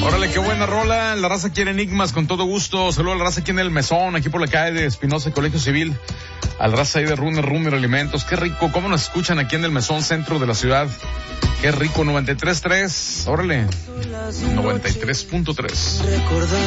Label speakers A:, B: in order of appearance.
A: Órale, qué buena rola. La raza quiere enigmas con todo gusto. Saludos a la raza aquí en el Mesón, aquí por la calle de Espinosa, Colegio Civil. Al raza ahí de Runner Alimentos. Qué rico, cómo nos escuchan aquí en el Mesón, centro de la ciudad. Qué rico, 93.3. Órale, 93.3.